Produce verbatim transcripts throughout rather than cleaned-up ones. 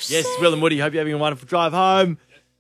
Yes, Will and Woody. Hope you're having a wonderful drive home.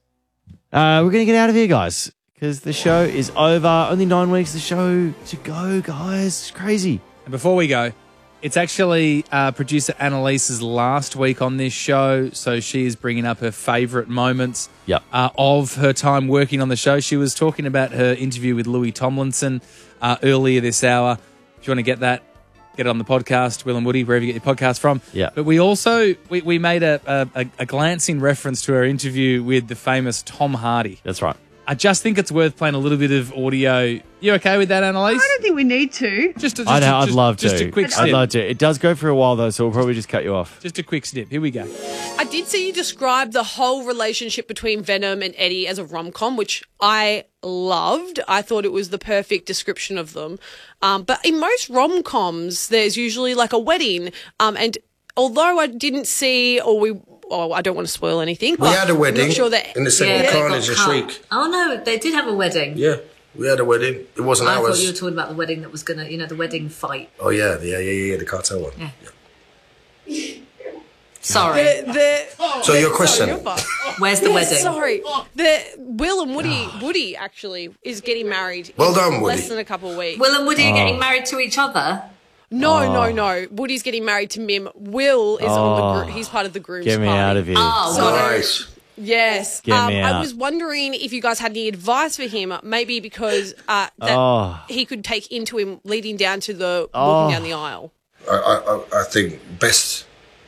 Uh, we're going to get out of here, guys, because the show is over. Only nine weeks of the show to go, guys. It's crazy. And before we go, it's actually uh, producer Annalise's last week on this show, so she is bringing up her favourite moments Yep. uh, of her time working on the show. She was talking about her interview with Louis Tomlinson uh, earlier this hour. If you want to get that, get it on the podcast, Will and Woody, wherever you get your podcast from. Yeah. But we also we, we made a, a, a glancing reference to her interview with the famous Tom Hardy. That's right. I just think it's worth playing a little bit of audio. You okay with that, Annalise? I don't think we need to. Just, a, just I'd, a- I'd just- love just to. a quick I'd snip. love to. It does go for a while, though, so we'll probably just cut you off. Just a quick snip. Here we go. I did see you describe the whole relationship between Venom and Eddie as a rom-com, which I loved. I thought it was the perfect description of them. Um, but in most rom-coms, there's usually like a wedding. Um, and although I didn't see, or we, oh, I don't want to spoil anything. We had a wedding I'm not sure that in the second they Carnage got and cut. Shriek. Oh no, they did have a wedding. Yeah, we had a wedding. It wasn't I ours. thought you were talking about the wedding that was gonna, you know, the wedding fight. Oh yeah, yeah, yeah, yeah, the cartel one. Yeah. Yeah. Sorry. the, the So your question? Sorry, you're fine. Where's the Yeah, wedding? Sorry, the Will and Woody. Woody actually is getting married. Well in done, Woody. Less than a couple of weeks. Will and Woody are Oh. getting married to each other. No, Oh. no, no. Woody's getting married to Mim. Will is on the Oh. group. He's part of the groom's Get me party. out of here. Oh, So- God. Nice. Yes. Get um, me I out. was wondering if you guys had any advice for him, maybe because uh, that Oh. he could take into him leading down to the Oh. walking down the aisle. I, I, I- I think best,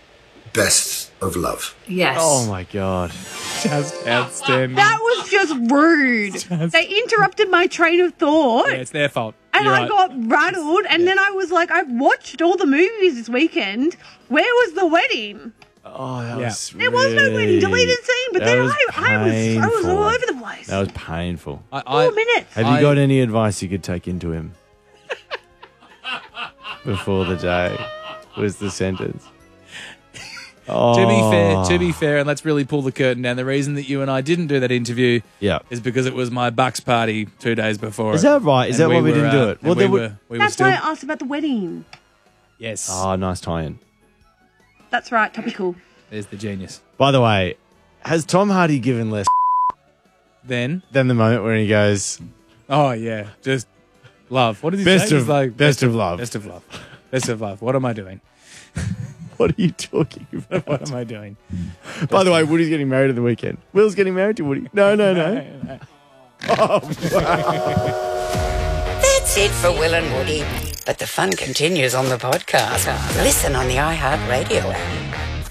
best of love. Yes. Oh, my God. Just outstanding. That was just rude. They interrupted my train of thought. Yeah, it's their fault. And You're I right. got rattled, and then I was like, I've watched all the movies this weekend. Where was the wedding? Oh, that Yeah. was There was no wedding, really- deleted scene, but that then was I, I was I was all painful. over the place. That was painful. I, Four I, minutes. Have I- you got any advice you could take into him before the day? Was the sentence. Oh. To be fair, to be fair, and let's really pull the curtain down. The reason that you and I didn't do that interview Yeah. is because it was my Bucks party two days before. Is it. that right? Is And that why we were, didn't do uh, it? and Well, we there were, were- we were That's still why I asked about the wedding. yes. Oh, nice tie-in. That's right, topical. There's the genius. By the way, has Tom Hardy given less Then, than the moment where he goes, oh yeah, just love. What did he Best say? of- He's like best of love. Best of love. Best of love. What am I doing? what are you talking about? What am I doing? By the way, Woody's getting married at the weekend. Will's getting married to Woody. No, no, no. That's it for Will and Woody. But the fun continues on the podcast. Listen on the iHeartRadio app.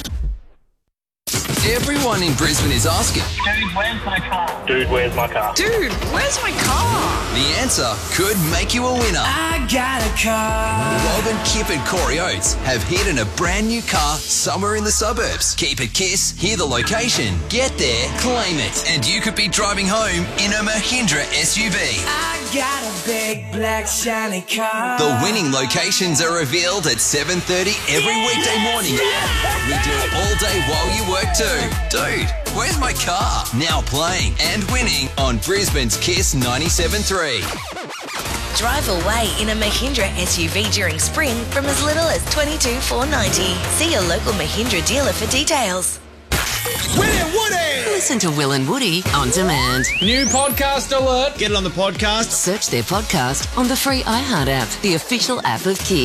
Everyone in Brisbane is asking. Dude, where's my car? Dude, where's my car? Dude, where's my car? The answer could make you a winner. I got a car. Rob and Kip and Corey Oates have hidden a brand new car somewhere in the suburbs. Keep it Kiss, hear the location, get there, claim it, and you could be driving home in a Mahindra S U V. I got a big black shiny car. The winning locations are revealed at seven thirty every weekday morning. We do it all day while you work too. Dude, where's my car? Now playing and winning on Brisbane's Kiss ninety-seven point three. Drive away in a Mahindra S U V during spring from as little as twenty-two thousand four hundred ninety dollars. See your local Mahindra dealer for details. Will and Woody! Listen to Will and Woody on demand. New podcast alert. Get it on the podcast. Search their podcast on the free iHeart app, the official app of Kiss.